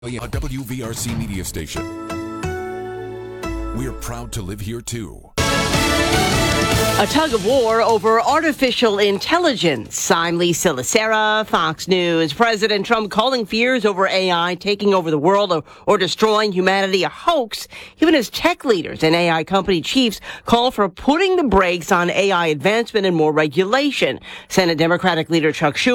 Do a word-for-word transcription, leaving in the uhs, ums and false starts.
A W V R C media station. We're proud to live here, too. A tug of war over artificial intelligence. I'm Lisa Lacera, Fox News. President Trump calling fears over A I taking over the world or, or destroying humanity a hoax. Even as tech leaders and A I company chiefs call for putting the brakes on A I advancement and more regulation. Senate Democratic leader Chuck Schumer